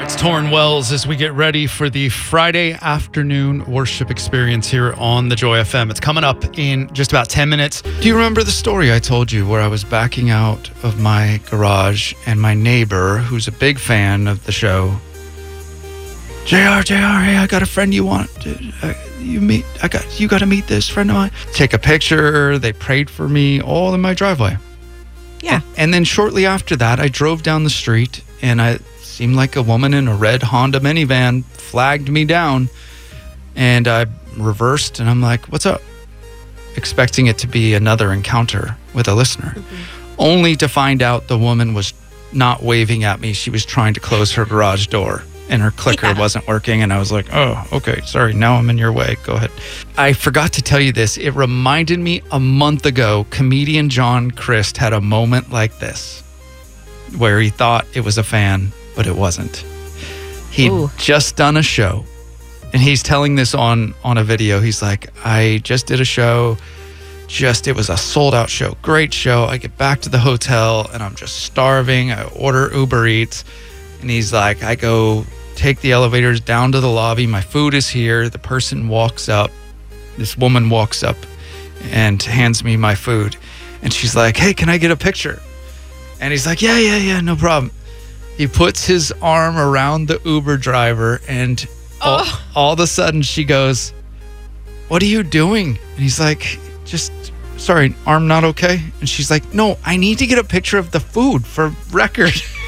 It's Torrin Wells as we get ready for the Friday afternoon worship experience here on the Joy FM. It's coming up in just about 10 minutes. Do you remember the story I told you where I was backing out of my garage and my neighbor, who's a big fan of the show, JR, hey, I got a friend you want you got to meet this friend of mine. Take a picture. They prayed for me all in my driveway. Yeah. And then shortly after that, I drove down the street and I seemed like a woman in a red Honda minivan flagged me down, and I reversed and I'm like, what's up? Expecting it to be another encounter with a listener, only to find out the woman was not waving at me. She was trying to close her garage door and her clicker wasn't working. And I was like, oh, okay, sorry. Now I'm in your way. Go ahead. I forgot to tell you this. It reminded me a month ago, comedian John Crist had a moment like this where he thought it was a fan, but it wasn't. He'd just done a show, and he's telling this on a video. He's like, I just did a show. It was a sold out show. Great show. I get back to the hotel and I'm just starving. I order Uber Eats. And he's like, I go take the elevators down to the lobby. My food is here. The person walks up. This woman walks up and hands me my food. And she's like, hey, can I get a picture? And he's like, yeah, no problem. He puts his arm around the Uber driver, and all of a sudden she goes, what are you doing? And he's like, sorry, arm not okay? And she's like, no, I need to get a picture of the food for record.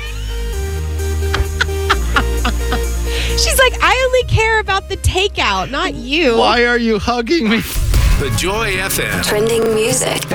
She's like, I only care about the takeout, not you. Why are you hugging me? The Joy FM. Trending music.